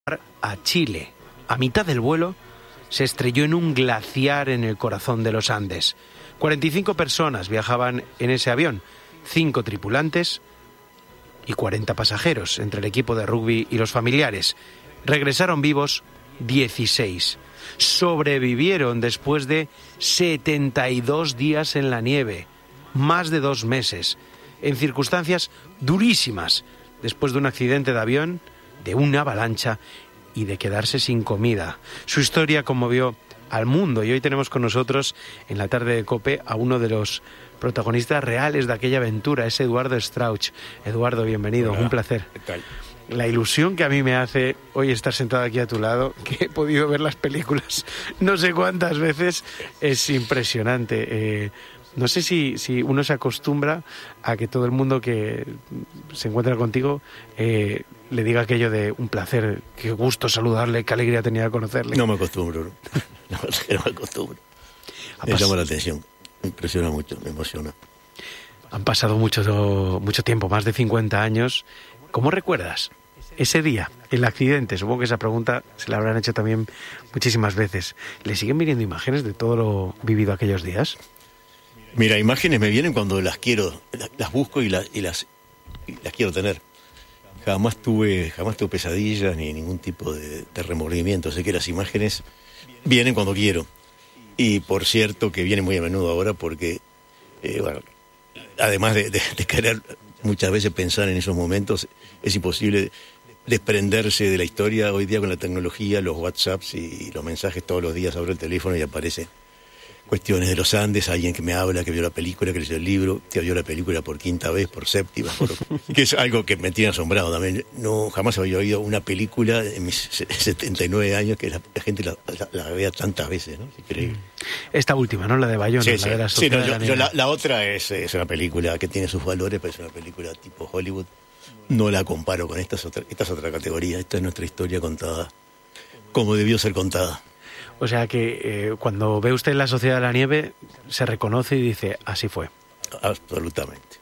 a Chile. A mitad del vuelo se estrelló en un glaciar en el corazón de los Andes. 45 personas viajaban en ese avión, 5 tripulantes y 40 pasajeros, entre el equipo de rugby y los familiares. Regresaron vivos 16. Sobrevivieron después de 72 días en la nieve, más de 2 meses, en circunstancias durísimas, después de un accidente de avión, de una avalancha y de quedarse sin comida. Su historia conmovió al mundo y hoy tenemos con nosotros en la tarde de COPE a uno de los protagonistas reales de aquella aventura, es Eduardo Strauch. Eduardo, bienvenido. Hola, un placer. ¿Qué tal? La ilusión que a mí me hace hoy estar sentado aquí a tu lado, que he podido ver las películas no sé cuántas veces, es impresionante. No sé si uno se acostumbra a que todo el mundo que se encuentra contigo le diga aquello de un placer, qué gusto saludarle, qué alegría tenía de conocerle. No me acostumbro, no me acostumbro. Me llama la atención, me impresiona mucho, me emociona. Han pasado mucho tiempo, más de 50 años. ¿Cómo recuerdas ese día, el accidente? Supongo que esa pregunta se la habrán hecho también muchísimas veces. ¿Le siguen viniendo imágenes de todo lo vivido aquellos días? Mira, imágenes me vienen cuando las quiero, las busco y las quiero tener. Jamás tuve pesadillas ni ningún tipo de remordimiento. Sé que las imágenes vienen cuando quiero. Y por cierto que vienen muy a menudo ahora porque, además de querer muchas veces pensar en esos momentos, es imposible desprenderse de la historia. Hoy día con la tecnología, los WhatsApps y los mensajes todos los días abro el teléfono y aparecen cuestiones de los Andes, alguien que me habla, que vio la película, que leyó el libro, que vio la película por 5ª vez, por 7ª, que es algo que me tiene asombrado también. No, jamás había oído una película en mis 79 años que la gente la vea tantas veces, ¿no? Es increíble. Esta última, ¿no? La de Bayona, sí, la de la Sociedad de la la otra es una película que tiene sus valores, pero es una película tipo Hollywood. No la comparo con esta es otra categoría. Esta es nuestra historia contada como debió ser contada. O sea que cuando ve usted La Sociedad de la Nieve, se reconoce y dice, así fue. Absolutamente.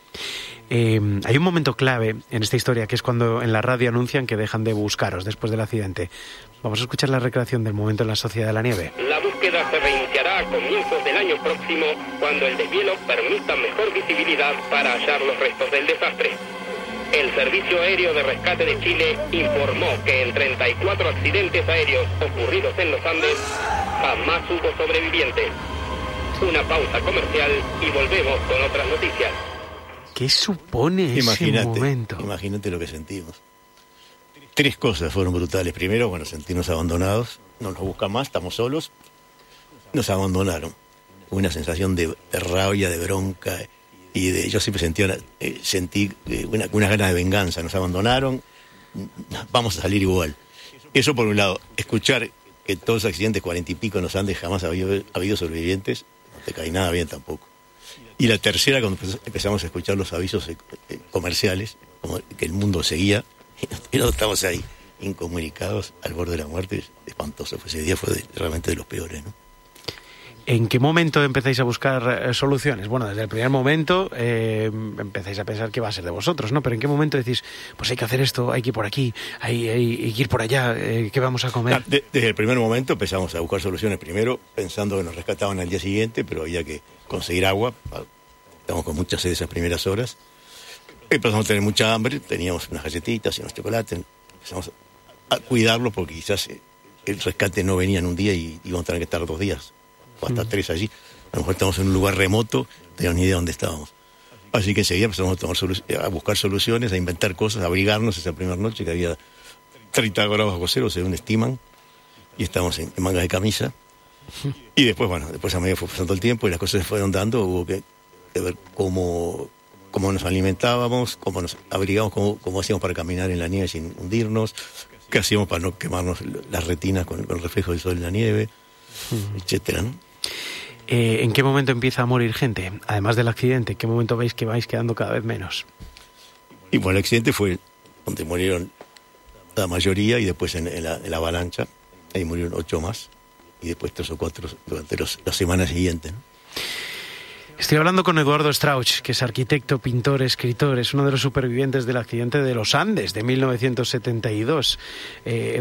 Hay un momento clave en esta historia, que es cuando en la radio anuncian que dejan de buscaros después del accidente. Vamos a escuchar la recreación del momento en La Sociedad de la Nieve. La búsqueda se reiniciará a comienzos del año próximo, cuando el deshielo permita mejor visibilidad para hallar los restos del desastre. El Servicio Aéreo de Rescate de Chile informó que en 34 accidentes aéreos ocurridos en los Andes jamás hubo sobrevivientes. Una pausa comercial y volvemos con otras noticias. ¿Qué supone ese momento? Imagínate lo que sentimos. 3 cosas fueron brutales. Primero, sentirnos abandonados. No nos buscan más, estamos solos. Nos abandonaron. Una sensación de rabia, de bronca. Y yo siempre sentí unas ganas de venganza. Nos abandonaron, vamos a salir igual. Eso por un lado. Escuchar que todos los accidentes 40 y pico en los Andes jamás ha habido sobrevivientes, no te cae nada bien tampoco. Y la tercera, cuando empezamos a escuchar los avisos comerciales, como que el mundo seguía, y nosotros estamos ahí, incomunicados, al borde de la muerte. Espantoso. Ese día fue realmente de los peores, ¿no? ¿En qué momento empezáis a buscar soluciones? Bueno, desde el primer momento empezáis a pensar que va a ser de vosotros, ¿no? Pero ¿en qué momento decís, pues hay que hacer esto, hay que ir por aquí, hay que ir por allá, qué vamos a comer? Desde el primer momento empezamos a buscar soluciones. Primero pensando que nos rescataban al día siguiente, pero había que conseguir agua. Estábamos con mucha sed esas primeras horas. Empezamos a tener mucha hambre, teníamos unas galletitas y unos chocolates. Empezamos a cuidarlo porque quizás el rescate no venía en un día y íbamos a tener que estar 2 días. O hasta 3 allí. A lo mejor estamos en un lugar remoto, no teníamos ni idea de dónde estábamos. Así que enseguida empezamos a buscar soluciones, a inventar cosas, a abrigarnos esa primera noche que había 30 grados bajo cero, según estiman, y estábamos en mangas de camisa. Y después, después a medida fue pasando el tiempo y las cosas se fueron dando, hubo que ver cómo nos alimentábamos, cómo nos abrigábamos, cómo hacíamos para caminar en la nieve sin hundirnos, qué hacíamos para no quemarnos las retinas con el reflejo del sol en la nieve, etcétera, ¿no? ¿En qué momento empieza a morir gente? Además del accidente, ¿en qué momento veis que vais quedando cada vez menos? Y bueno, el accidente fue donde murieron la mayoría y después en la avalancha, ahí murieron 8 más y después 3 o 4 durante las semanas siguientes, ¿no? Estoy hablando con Eduardo Strauch, que es arquitecto, pintor, escritor, es uno de los supervivientes del accidente de los Andes de 1972.